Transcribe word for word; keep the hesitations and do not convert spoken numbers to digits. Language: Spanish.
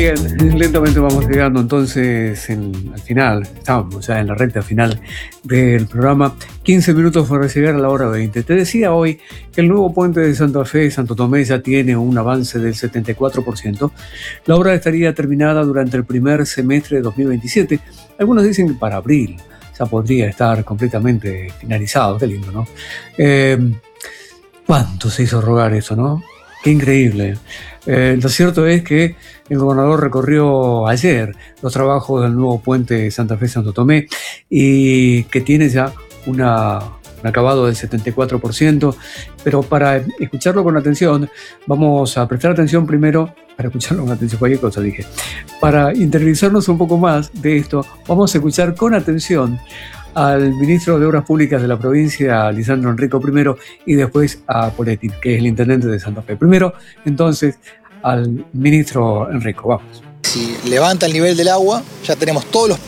Bien, lentamente vamos llegando entonces en- al final, estamos ya en la recta final del programa, quince minutos para llegar a la hora veinte. Te decía hoy que el nuevo puente de Santa Fe, Santo Tomé, ya tiene un avance del setenta y cuatro por ciento. La obra estaría terminada durante el primer semestre de dos mil veintisiete. Algunos dicen que para abril ya podría estar completamente finalizado. Qué lindo, ¿no? Eh, ¿Cuánto se hizo rogar eso, no? Qué increíble. Eh, lo cierto es que el gobernador recorrió ayer los trabajos del nuevo puente Santa Fe-Santo Tomé y que tiene ya una, un acabado del setenta y cuatro por ciento. Pero para escucharlo con atención, vamos a prestar atención primero, para escucharlo con atención, cualquier cosa dije, para interiorizarnos un poco más de esto, vamos a escuchar con atención al ministro de Obras Públicas de la provincia, Lisandro Enrico primero, y después a Poletti, que es el intendente de Santa Fe. Primero, entonces, al ministro Enrico. Vamos. Si levanta el nivel del agua, ya tenemos todos los